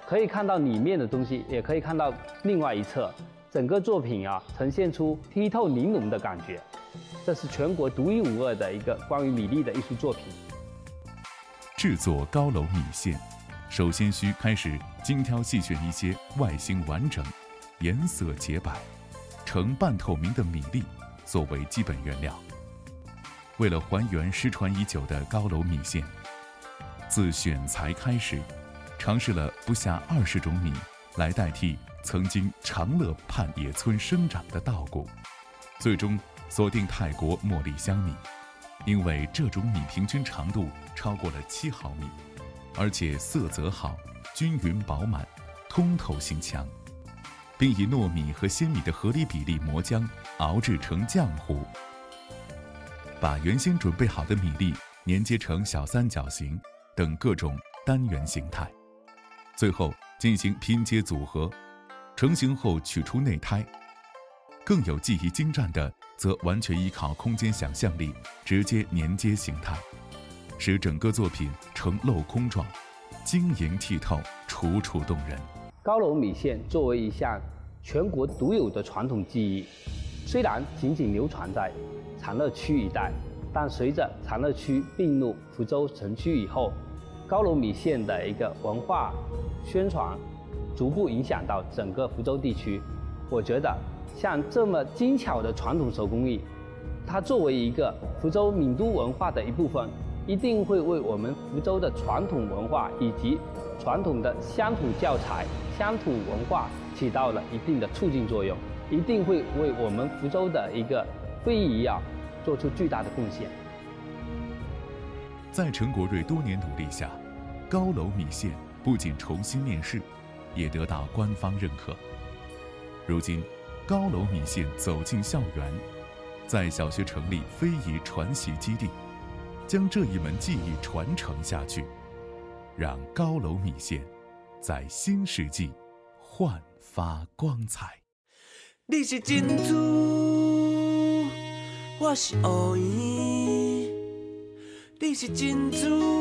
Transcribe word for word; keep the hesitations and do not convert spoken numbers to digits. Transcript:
可以看到里面的东西，也可以看到另外一侧。整个作品啊，呈现出剔透玲珑的感觉。这是全国独一无二的一个关于米粒的艺术作品。 制作高楼米线，首先需开始精挑细选一些外形完整、颜色洁白、呈半透明的米粒作为基本原料。为了还原失传已久的高楼米线，自选材开始，尝试了不下二十种米来代替曾经长乐畔野村生长的稻谷，最终锁定泰国茉莉香米，因为这种米平均长度超过了七毫米，而且色泽好、均匀饱满、通透性强，并以糯米和鲜米的合理比例磨浆熬制成浆糊，把原先准备好的米粒粘接成小三角形等各种单元形态，最后进行拼接组合，成型后取出内胎。更有技艺精湛的，则完全依靠空间想象力直接粘接形态，使整个作品呈镂空状，晶莹剔透，楚楚动人。 高楼米线作为一项全国独有的传统技艺，虽然仅仅流传在长乐区一带，但随着长乐区并入福州城区以后，高楼米线的一个文化宣传逐步影响到整个福州地区。我觉得像这么精巧的传统手工艺，它作为一个福州闽都文化的一部分，一定会为我们福州的传统文化以及传统的乡土教材、乡土文化起到了一定的促进作用，一定会为我们福州的一个非遗啊做出巨大的贡献。 在陈国瑞多年努力下，高楼米线不仅重新面世，也得到官方认可。如今，高楼米线走进校园，在小学成立非遗传习基地，将这一门技艺传承下去，让高楼米线在新世纪焕发光彩。 你是珍珠，我是乌圆，你是珍珠。